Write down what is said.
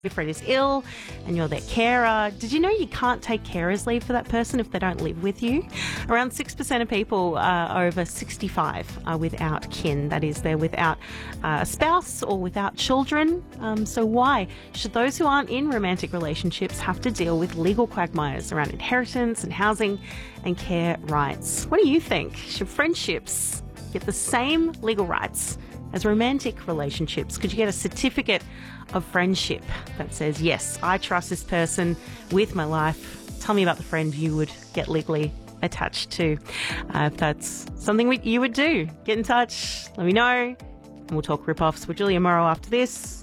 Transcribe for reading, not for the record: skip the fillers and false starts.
Your friend is ill and you're their carer. Did you know you can't take carer's leave for that person if they don't live with you? Around 6% of people over 65 are without kin. That is, they're without a spouse or without children. So why should those who aren't in romantic relationships have to deal with legal quagmires around inheritance and housing and care rights? What do you think? Should friendships get the same legal rights as romantic relationships? Could you get a certificate of friendship that says, yes, I trust this person with my life? Tell me about the friend you would get legally attached to. If that's something you would do, get in touch, let me know, and we'll talk rip-offs with Julia Morrow after this.